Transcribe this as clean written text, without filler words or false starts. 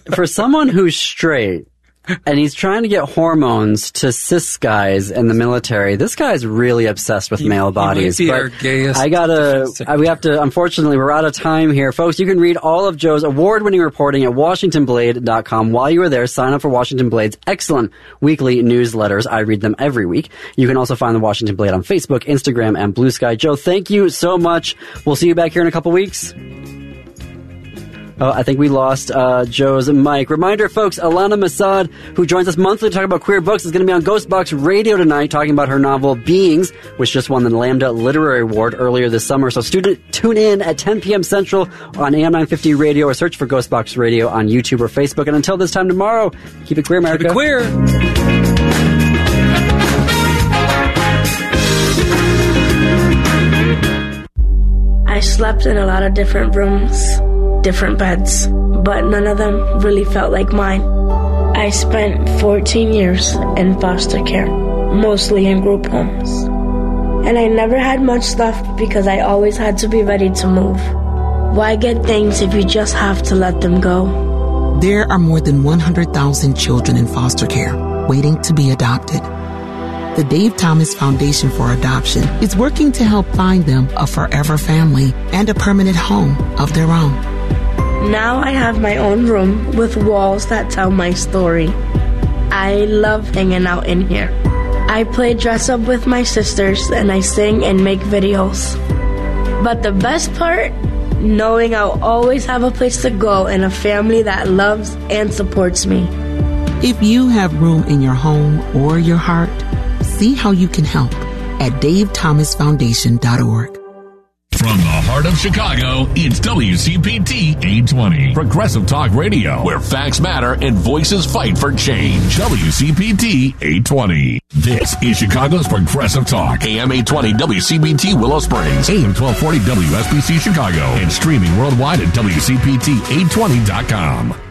for someone who's straight, and he's trying to get hormones to cis guys in the military. This guy's really obsessed with male bodies. He might be our gayest. We have to, unfortunately, we're out of time here. Folks, you can read all of Joe's award-winning reporting at WashingtonBlade.com. While you are there, sign up for Washington Blade's excellent weekly newsletters. I read them every week. You can also find the Washington Blade on Facebook, Instagram, and Blue Sky. Joe, thank you so much. We'll see you back here in a couple weeks. Oh, I think we lost Joe's mic. Reminder, folks, Alana Masad, who joins us monthly to talk about queer books, is going to be on Ghostbox Radio tonight talking about her novel Beings, which just won the Lambda Literary Award earlier this summer. So tune in at 10 p.m. Central on AM 950 Radio or search for Ghostbox Radio on YouTube or Facebook. And until this time tomorrow, keep it queer, America. Keep it queer. I slept in a lot of different rooms, different beds, but none of them really felt like mine. I spent 14 years in foster care, mostly in group homes. And I never had much left because I always had to be ready to move. Why get things if you just have to let them go? There are more than 100,000 children in foster care waiting to be adopted. The Dave Thomas Foundation for Adoption is working to help find them a forever family and a permanent home of their own. Now I have my own room with walls that tell my story. I love hanging out in here. I play dress up with my sisters and I sing and make videos. But the best part, knowing I'll always have a place to go and a family that loves and supports me. If you have room in your home or your heart, see how you can help at davethomasfoundation.org. From the heart of Chicago, it's WCPT 820. Progressive Talk Radio, where facts matter and voices fight for change. WCPT 820. This is Chicago's Progressive Talk. AM 820 WCPT Willow Springs. AM 1240 WSBC Chicago. And streaming worldwide at WCPT820.com.